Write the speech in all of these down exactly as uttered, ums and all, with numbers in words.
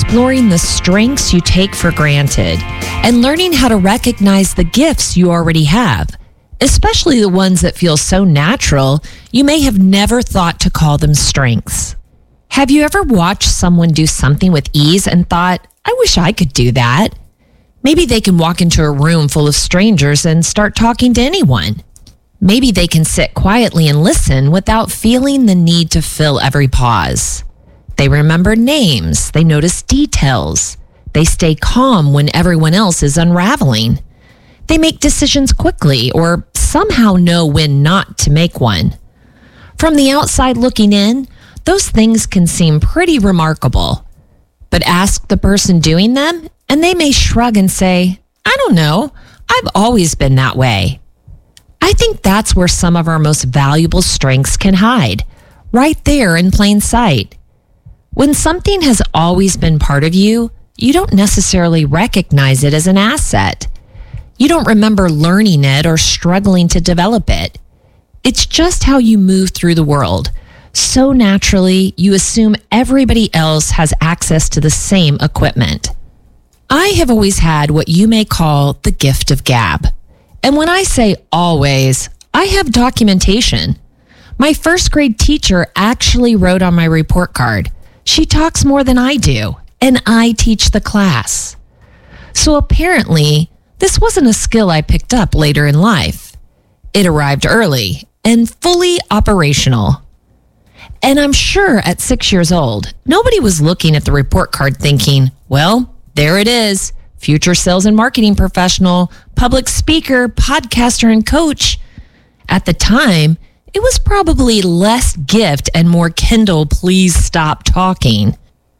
exploring the strengths you take for granted and learning how to recognize the gifts you already have, especially the ones that feel so natural you may have never thought to call them strengths. Have you ever watched someone do something with ease and thought, I wish I could do that? Maybe they can walk into a room full of strangers and start talking to anyone. Maybe they can sit quietly and listen without feeling the need to fill every pause. They remember names. They notice details. They stay calm when everyone else is unraveling. They make decisions quickly or somehow know when not to make one. From the outside looking in, those things can seem pretty remarkable. But ask the person doing them, and they may shrug and say, I don't know. I've always been that way. I think that's where some of our most valuable strengths can hide, right there in plain sight. When something has always been part of you, you don't necessarily recognize it as an asset. You don't remember learning it or struggling to develop it. It's just how you move through the world. So naturally, you assume everybody else has access to the same equipment. I have always had what you may call the gift of gab. And when I say always, I have documentation. My first grade teacher actually wrote on my report card, she talks more than I do, and I teach the class. So apparently, this wasn't a skill I picked up later in life. It arrived early and fully operational. And I'm sure at six years old, nobody was looking at the report card thinking, well, there it is. Future sales and marketing professional, public speaker, podcaster, and coach. At the time, it was probably less gift and more Kindle, please stop talking.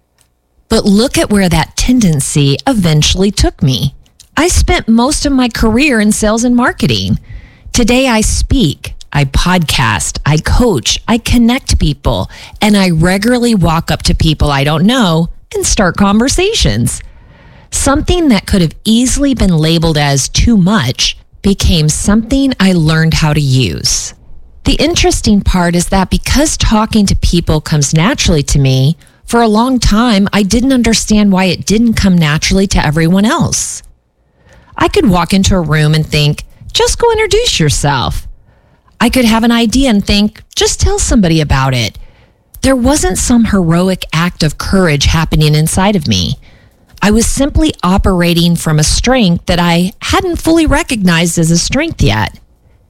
But look at where that tendency eventually took me. I spent most of my career in sales and marketing. Today I speak, I podcast, I coach, I connect people, and I regularly walk up to people I don't know and start conversations. Something that could have easily been labeled as too much became something I learned how to use. The interesting part is that because talking to people comes naturally to me, for a long time, I didn't understand why it didn't come naturally to everyone else. I could walk into a room and think, just go introduce yourself. I could have an idea and think, just tell somebody about it. There wasn't some heroic act of courage happening inside of me. I was simply operating from a strength that I hadn't fully recognized as a strength yet.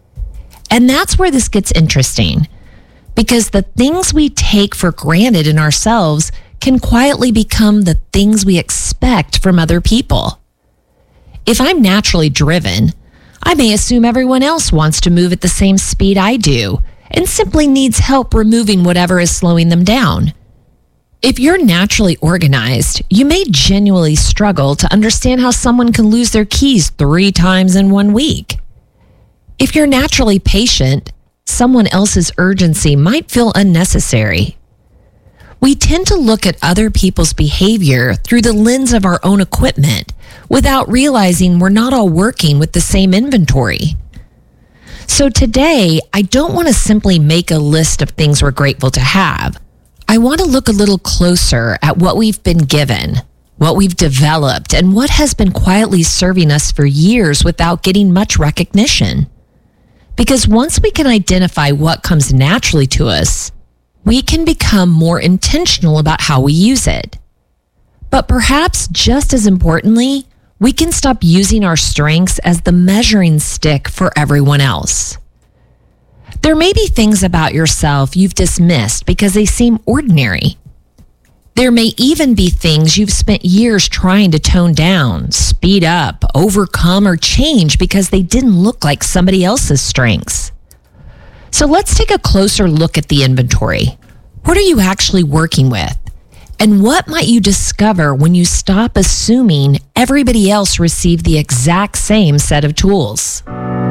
And that's where this gets interesting, because the things we take for granted in ourselves can quietly become the things we expect from other people. If I'm naturally driven, I may assume everyone else wants to move at the same speed I do and simply needs help removing whatever is slowing them down. If you're naturally organized, you may genuinely struggle to understand how someone can lose their keys three times in one week. If you're naturally patient, someone else's urgency might feel unnecessary. We tend to look at other people's behavior through the lens of our own equipment without realizing we're not all working with the same inventory. So today, I don't want to simply make a list of things we're grateful to have. I want to look a little closer at what we've been given, what we've developed, and what has been quietly serving us for years without getting much recognition. Because once we can identify what comes naturally to us, we can become more intentional about how we use it. But perhaps just as importantly, we can stop using our strengths as the measuring stick for everyone else. There may be things about yourself you've dismissed because they seem ordinary. There may even be things you've spent years trying to tone down, speed up, overcome, or change because they didn't look like somebody else's strengths. So let's take a closer look at the inventory. What are you actually working with? And what might you discover when you stop assuming everybody else received the exact same set of tools?